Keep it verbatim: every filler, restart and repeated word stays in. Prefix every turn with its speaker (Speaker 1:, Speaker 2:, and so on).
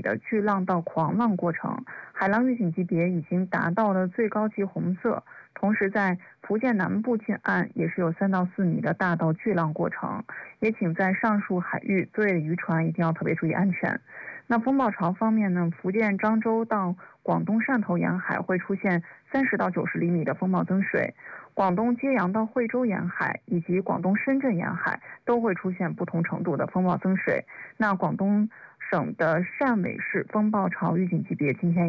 Speaker 1: 米的巨浪到狂浪过程，海浪预警级别已经达到了最高级红色。同时在福建南部近岸也是有三到四米的大到巨浪过程，也请在上述海域作业的渔船一定要特别注意安全。那风暴潮方面呢，福建漳州到广东汕头沿海会出现三十到九十厘米的风暴增水，广东揭阳到惠州沿海以及广东深圳沿海都会出现不同程度的风暴增水。那广东省的汕尾市风暴潮预警级别今天